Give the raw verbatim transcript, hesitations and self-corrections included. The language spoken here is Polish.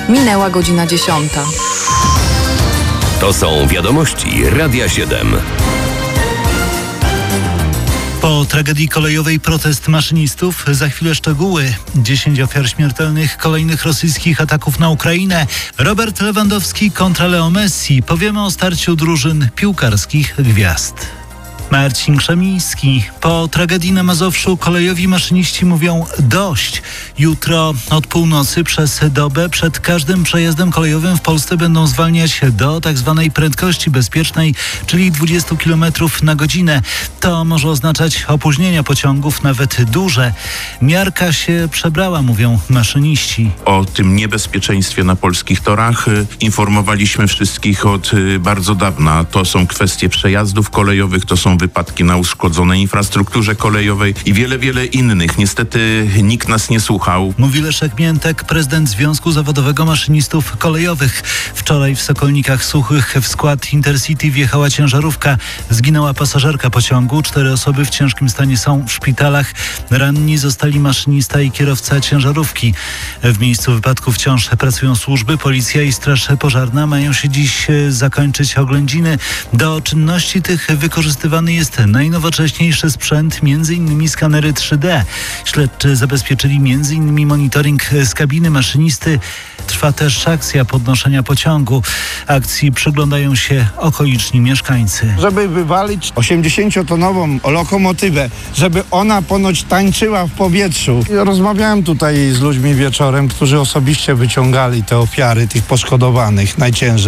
Minęła godzina dziesiąta. To są wiadomości Radia siedem. Po tragedii kolejowej protest maszynistów. Za chwilę szczegóły. dziesięć ofiar śmiertelnych kolejnych rosyjskich ataków na Ukrainę. Robert Lewandowski kontra Leo Messi. Powiemy o starciu drużyn piłkarskich gwiazd. Marcin Krzemiński. Po tragedii na Mazowszu kolejowi maszyniści mówią dość. Jutro od północy przez dobę przed każdym przejazdem kolejowym w Polsce będą zwalniać do tak zwanej prędkości bezpiecznej, czyli dwadzieścia kilometrów na godzinę. To może oznaczać opóźnienia pociągów, nawet duże. Miarka się przebrała, mówią maszyniści. O tym niebezpieczeństwie na polskich torach informowaliśmy wszystkich od bardzo dawna. To są kwestie przejazdów kolejowych, to są wypadki na uszkodzonej infrastrukturze kolejowej i wiele, wiele innych. Niestety nikt nas nie słuchał. Mówi Leszek Miętek, prezydent Związku Zawodowego Maszynistów Kolejowych. Wczoraj w Sokolnikach Suchych w skład Intercity wjechała ciężarówka. Zginęła pasażerka pociągu. Cztery osoby w ciężkim stanie są w szpitalach. Ranni zostali maszynista i kierowca ciężarówki. W miejscu wypadku wciąż pracują służby. Policja i straż pożarna. Mają się dziś zakończyć oględziny. Do czynności tych wykorzystywany jest najnowocześniejszy sprzęt, między innymi skanery trzy D. Śledczy zabezpieczyli między innymi monitoring z kabiny maszynisty. Trwa też akcja podnoszenia pociągu. Akcji przyglądają się okoliczni mieszkańcy. Żeby wywalić osiemdziesięciotonową lokomotywę, żeby ona ponoć tańczyła w powietrzu. Ja rozmawiałem tutaj z ludźmi wieczorem, którzy osobiście wyciągali te ofiary tych poszkodowanych najciężej.